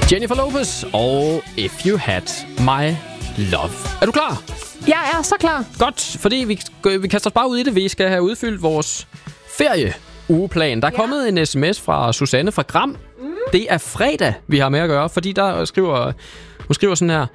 Jennifer Lopez og If You Had My Love. Er du klar? Jeg er så klar. Godt, fordi vi kaster os bare ud i det. Vi skal have udfyldt vores ferieuugeplan. Der er kommet en sms fra Susanne fra Gram. Det er fredag, vi har med at gøre, fordi hun skriver sådan her.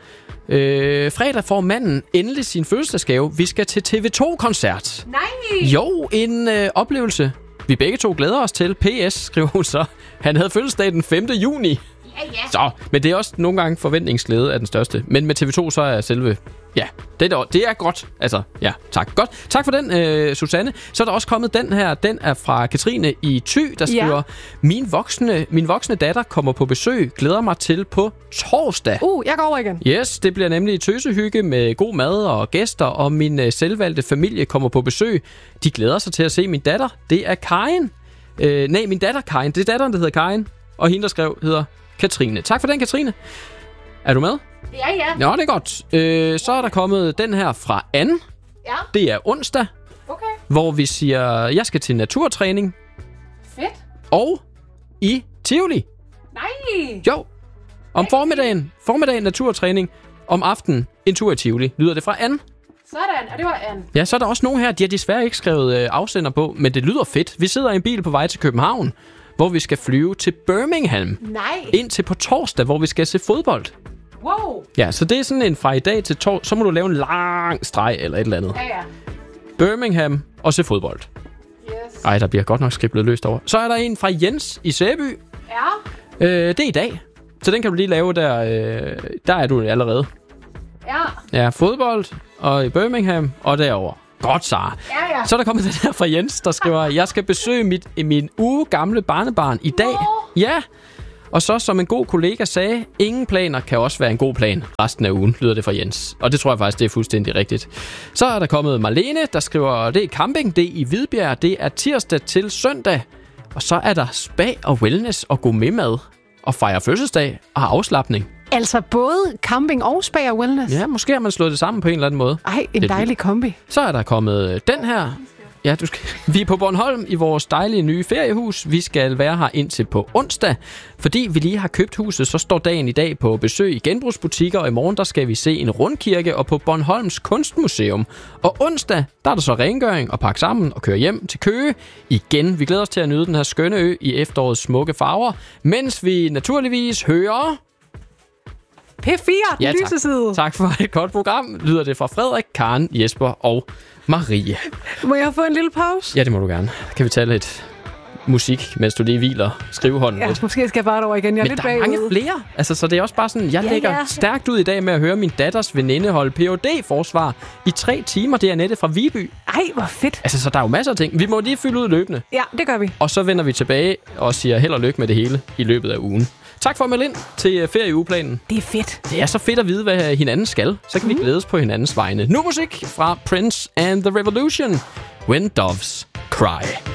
Fredag får manden endelig sin fødselsdagsgave. Vi skal til TV2-koncert. Nej! Jo, en oplevelse, vi begge to glæder os til. PS, skriver hun så. Han havde fødselsdag den 5. juni. Ja. Så, men det er også nogle gange forventningsglæde af den største. Men med TV2, så er selve... Ja, det er godt. Altså, ja, tak. Godt. Tak for den, Susanne. Så er der også kommet den her. Den er fra Katrine i Thy, der skriver... Min voksne datter kommer på besøg. Glæder mig til på torsdag. Jeg går over igen. Yes, det bliver nemlig tøsehygge med god mad og gæster, og min selvvalgte familie kommer på besøg. De glæder sig til at se min datter. Det er Karin. Min datter Karin. Det er datteren, der hedder Karin. Og hende, der skrev, hedder Katrine. Tak for den, Katrine. Er du med? Ja. Nå, det er godt. Så er der kommet den her fra Anne. Ja. Det er onsdag, Okay. hvor vi siger, jeg skal til naturtræning. Fedt. Og i Tivoli. Nej. Jo. Om formiddagen naturtræning. Om aftenen en tur i Tivoli. Lyder det fra Anne? Sådan, og det var Anne. Ja, så er der også nogen her, de har desværre ikke skrevet afsender på, men det lyder fedt. Vi sidder i en bil på vej til København, hvor vi skal flyve til Birmingham. Nej. Indtil på torsdag, hvor vi skal se fodbold. Wow. Ja, så det er sådan en fra i dag til torsdag. Så må du lave en lang streg eller et eller andet. Ja. Birmingham og se fodbold. Yes. Ej, der bliver godt nok skriblet løst over. Så er der en fra Jens i Sæby. Ja. Det er i dag. Så den kan du lige lave der. Der er du allerede. Ja. Ja, fodbold og i Birmingham og derover. Godt, Sara. Ja. Så er der kommet den her fra Jens, der skriver, jeg skal besøge min ugegamle barnebarn i dag. Ja. Og så, som en god kollega sagde, ingen planer kan også være en god plan resten af ugen, lyder det fra Jens. Og det tror jeg faktisk, det er fuldstændig rigtigt. Så er der kommet Marlene, der skriver, det er camping, det er i Hvidbjerg, det er tirsdag til søndag. Og så er der spa og wellness og gourmetmad og fejre fødselsdag og afslapning. Altså både camping og spa og wellness? Ja, måske har man slået det sammen på en eller anden måde. Ej, en dejlig kombi. Så er der kommet den her. Ja, vi er på Bornholm i vores dejlige nye feriehus. Vi skal være her indtil på onsdag. Fordi vi lige har købt huset, så står dagen i dag på besøg i genbrugsbutikker, og i morgen der skal vi se en rundkirke og på Bornholms Kunstmuseum. Og onsdag, der er der så rengøring og pakke sammen og køre hjem til Køge igen. Vi glæder os til at nyde den her skønne ø i efterårets smukke farver, mens vi naturligvis hører... P4, den lyse side. Tak for et godt program, lyder det fra Frederik, Karen, Jesper og Marie. Må jeg få en lille pause? Ja, det må du gerne. Kan vi tage lidt musik, mens du lige hviler skrivehånden lidt? Måske skal jeg bare over igen. Jeg er men lidt der er mange flere. Altså, så det er også bare sådan, jeg lægger stærkt ud i dag med at høre min datters veninde holde Ph.D.-forsvar i 3 timer. Det er Annette fra Viby. Ej, hvor fedt. Altså, så der er jo masser af ting. Vi må lige fylde ud løbende. Ja, det gør vi. Og så vender vi tilbage og siger held og lykke med det hele i løbet af ugen. Tak for at melde ind til ferieugeplanen. Det er fedt. Det er så fedt at vide, hvad hinanden skal. Så kan vi glædes på hinandens vegne. Nu musik fra Prince and the Revolution. When Doves Cry.